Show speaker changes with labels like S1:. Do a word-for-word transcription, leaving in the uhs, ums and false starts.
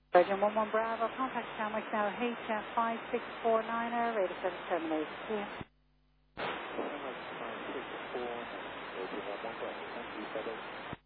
S1: Virgin one one Bravo, contact Sandwich now, H F five six four nine, radar service terminated. Yeah.
S2: five six four nine, Virgin one one Bravo, thank you, bye-bye.